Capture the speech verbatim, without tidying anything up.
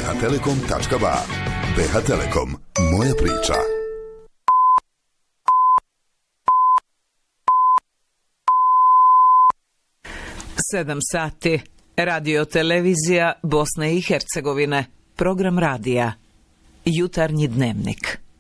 h telekom tačka b a. be ha Telekom, moja priča. Sedam sati. Radio televizija Bosne i Hercegovine. Program radija. Jutarnji dnevnik.